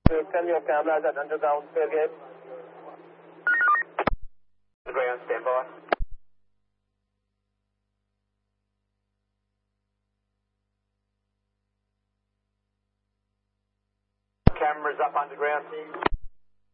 Send your cameras at underground tailgate. Underground, stand by. Cameras up underground.